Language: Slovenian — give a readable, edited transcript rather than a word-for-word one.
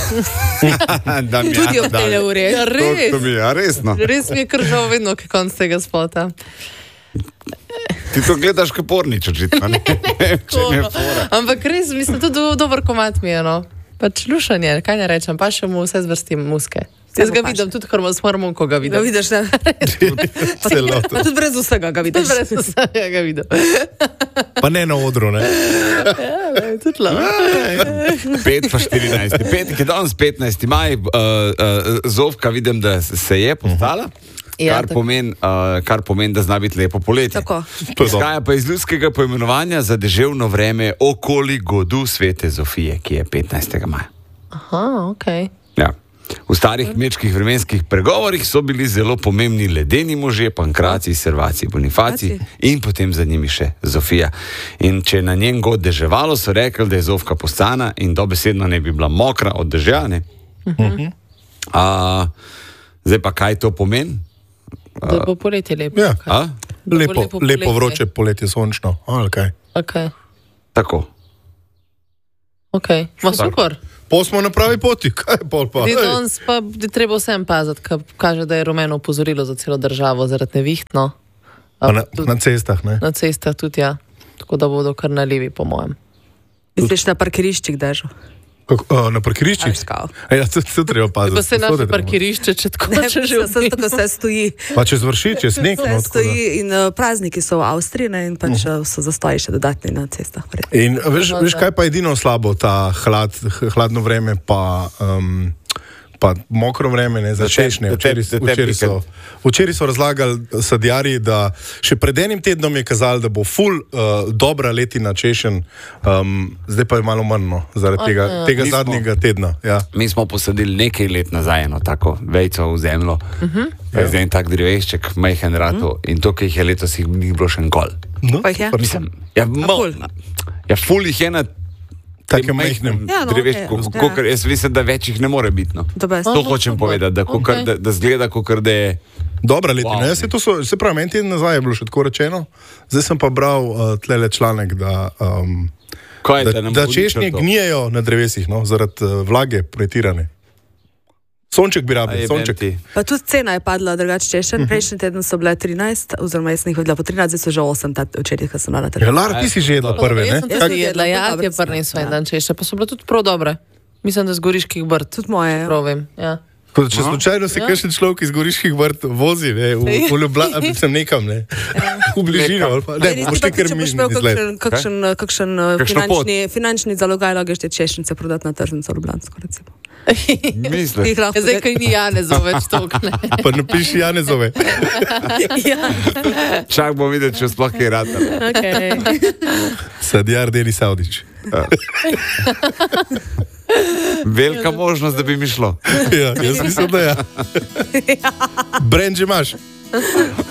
Tudi ob tej uri. Ja, res. To mi je, resno. Res mi je kržal vedno, kaj konc tega spota. Ti to gledaš kot pornič, očitno. Ampak res, mislim, to dober komat mi je, no. Pač lušanje, kaj ne rečem, pa še mu vse zvrstim muske. Jaz ga vidim, tudi s hormonko ga vidim. Ga vidiš, ne? Celoto. Tudi brez vsega ga vidiš. Brez vsega ga vidim. Pa ne na odru, ne? Ja, tudi lahko. 5 pa 14. Petek je danes 15. maj, Zofka vidim, da se je postala. Ja, kar pomeni, da zna biti lepo poletje. Tako. Izhaja pa iz ljudskega poimenovanja za deževno vreme okoli godu Svete Zofije, ki je 15. maja. Aha, okej. Ja. V starih kmečkih vremenskih pregovorih so bili zelo pomembni ledeni možje, Pankracij, Servacij, Bonifacij in potem za njimi še Zofija. In če je na njen god deževalo, so rekli, da je Zofka postana in dobesedno ne bi bila mokra od dežja, ne? Zdaj pa kaj to pomeni? Da bo poletje lepo. Ja. Lepo Lepo vroče poletje, sončno. Ali kaj? Okej. Tako. Okej. Ma super. Pol smo na pravi poti, kaj pol pa? Danes pa je treba vsem paziti, ker kaže, da je rumeno opozorilo za celo državo zaradi neviht, no. Na cestah, ne? Na cestah tudi, ja. Tako da bodo kar nalivi, po mojem. Misliš na parkiriščih držal? Na parkiriščih? Ja, to treba paziti. Pa se naše parkirišče, če tako če že Vse tako se stoji. Pa čez vršič, čez sneg. Vse stoji in prazniki so v Avstriji, ne, in pač so zastoji še dodatni na cestah. In veš, kaj pa edino slabo, ta hladno vreme pa mokro vreme, ne, za češnje. Včeraj so razlagali sadjarji, da še pred enim tednom je kazali, da bo ful dobra letina češen, zdaj pa je malo manjno, zaradi tega zadnjega tedna. Ja. Mi smo posadili nekaj let nazaj eno tako vejco v zemljo, zdaj en tak drevešček, majhen ratu, in to, ki jih je letos, jih ni bilo še nikoli. No, Pa jih je? Mislim, ful jih je na takem majhnem. Ja, no, dreveščku, okej, jaz mislim, da več jih ne more biti, no. To hočem povedati, da zgleda, kakor da je... Dobra letina. Wow. Ja, se pravi, en teden nazaj je bilo še tako rečeno. Zdaj sem pa bral tlele članek, da češnje gnijejo na drevesih, no, zaradi vlage pretirane. Sonček bi rabil, sonček. Pa tudi cena je padla drugače češen. Prejšnji teden so bile 13, oziroma jaz sem jih hodila po 13, zdaj so že 8 včeraj, ko sem bila na trgu. Ja, Lara, ti si že jedla prve, ne? Jaz sem tudi jedla, ja, ti je prinesla en dan češnje, pa so bile tudi prav dobre. Mislim, da z Goriških Brd. Tudi moje, ja. Prav vem, ja. Če slučajno se kakšen človek iz Goriških Brd vozi, ne, v Ljubljano, sem nekam, ne, v bližino, ali pa, ne, boš ti kar mi izgled. Kakšen finančni zalogaj lagaš te češnice prodati na tržnico Ljubljansko, recimo. Misliš? Zdaj, kaj ni Janezov več tokne. Pa napiši Janezove. Čak bom videti, če sploh kaj rata. Sadjar Denis Avdić. Velika možnost, da bi mi šlo. Ja, jaz mislim, da ja. Brand že imaš.